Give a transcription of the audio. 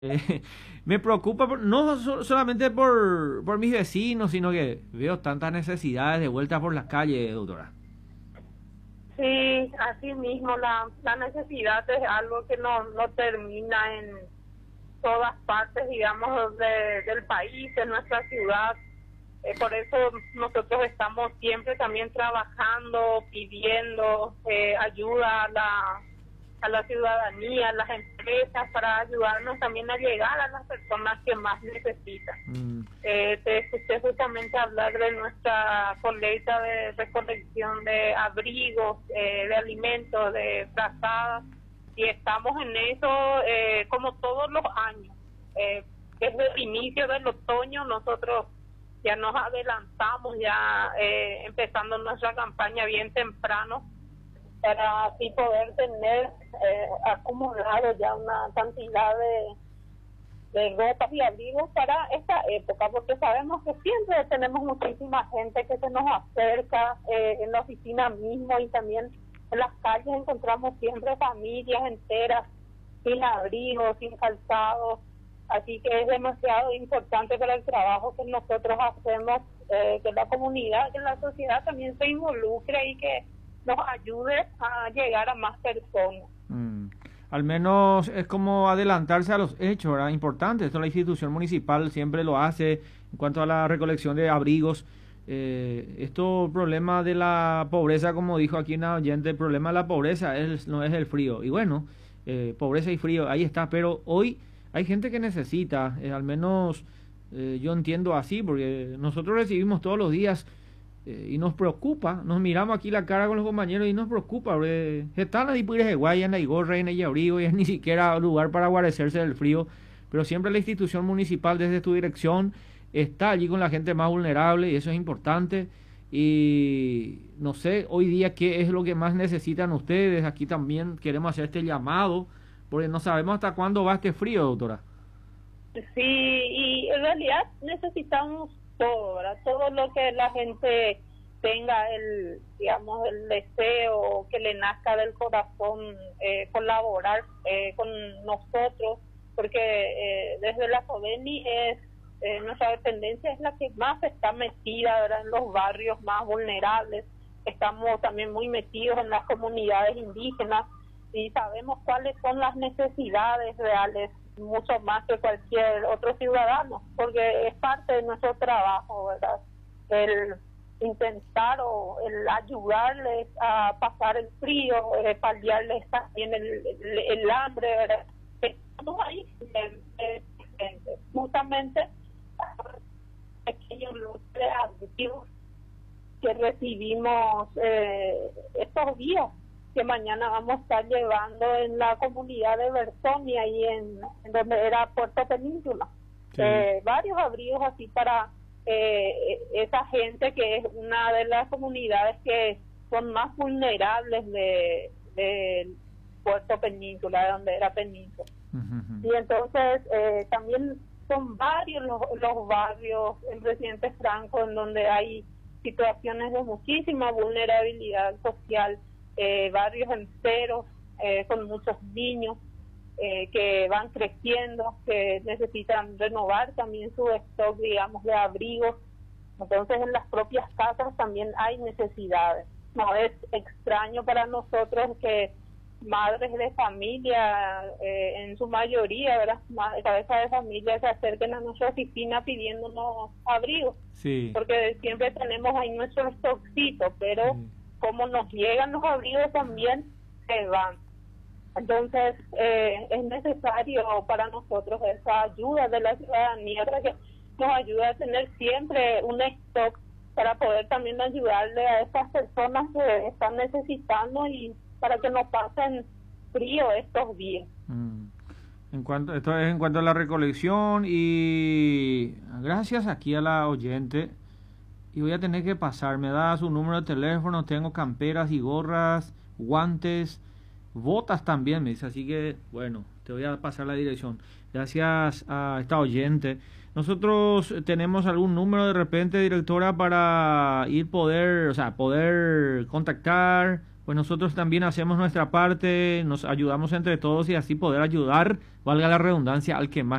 Me preocupa no solamente por mis vecinos, sino que veo tantas necesidades de vuelta por las calles, doctora. Sí, así mismo la necesidad es algo que no termina en todas partes, digamos, del país, en nuestra ciudad. Por eso nosotros estamos siempre también trabajando, pidiendo ayuda a la ciudadanía, a las empresas, para ayudarnos también a llegar a las personas que más necesitan. Mm, Te escuché justamente hablar de nuestra colecta de recolección de abrigos, de alimentos, de frazadas, y estamos en eso como todos los años. Desde el inicio del otoño nosotros ya nos adelantamos, ya empezando nuestra campaña bien temprano, para así poder tener acumulado ya una cantidad de ropas y abrigos para esta época, porque sabemos que siempre tenemos muchísima gente que se nos acerca en la oficina mismo, y también en las calles encontramos siempre familias enteras sin abrigo, sin calzado, así que es demasiado importante para el trabajo que nosotros hacemos, que la comunidad, que la sociedad también se involucre y que nos ayude a llegar a más personas. mm. Al menos es como adelantarse a los hechos, ¿verdad? Importante. Esto la institución municipal siempre lo hace en cuanto a la recolección de abrigos. Esto, problema de la pobreza, como dijo aquí una oyente, el problema de la pobreza no es el frío. Y bueno, pobreza y frío, ahí está. Pero hoy hay gente que necesita, al menos yo entiendo así, porque nosotros recibimos todos los días y nos preocupa, nos miramos aquí la cara con los compañeros y nos preocupa, porque están ahí pires de guaya, y gorra, y abrigo, y es ni siquiera lugar para guarecerse del frío, pero siempre la institución municipal desde tu dirección está allí con la gente más vulnerable y eso es importante. Y no sé, hoy día qué es lo que más necesitan ustedes. Aquí también queremos hacer este llamado, porque no sabemos hasta cuándo va este frío, doctora. Sí, y en realidad necesitamos todo, ¿verdad? Todo lo que la gente tenga digamos, el deseo que le nazca del corazón, colaborar con nosotros, porque desde la FODENI nuestra dependencia es la que más está metida, ¿verdad?, en los barrios más vulnerables. Estamos también muy metidos en las comunidades indígenas y sabemos cuáles son las necesidades reales, mucho más que cualquier otro ciudadano, porque es parte de nuestro trabajo, ¿verdad? El intentar o el ayudarles a pasar el frío, paliarles también el hambre, ¿verdad? Estamos ahí, justamente pequeños lotes activos que recibimos estos días, que mañana vamos a estar llevando en la comunidad de Bersonia y en donde era Puerto Península. Sí. Varios abrigos así para esa gente que es una de las comunidades que son más vulnerables de Puerto Península, de donde era Península. Ujú. Y entonces también son varios los barrios en Presidente Franco en donde hay situaciones de muchísima vulnerabilidad social, barrios enteros con muchos niños que van creciendo, que necesitan renovar también su stock, digamos, de abrigos. Entonces en las propias casas también hay necesidades. No es extraño para nosotros que madres de familia, en su mayoría, ¿verdad?, cabezas de familia, se acerquen a nuestra oficina pidiéndonos abrigos, Sí. porque siempre tenemos ahí nuestro stockcito, pero como nos llegan los abrigos también se van. Entonces es necesario para nosotros esa ayuda de la ciudadanía, para que nos ayude a tener siempre un stock para poder también ayudarle a estas personas que están necesitando y para que no pasen frío estos días. Esto es en cuanto a la recolección y gracias aquí a la oyente. Y voy a tener que pasar, me da su número de teléfono, tengo camperas y gorras, guantes, botas también, me dice, así que bueno, te voy a pasar la dirección. Gracias a esta oyente. Nosotros tenemos algún número de repente, directora, para poder contactar. pues nosotros también hacemos nuestra parte, nos ayudamos entre todos y así poder ayudar, valga la redundancia, al que más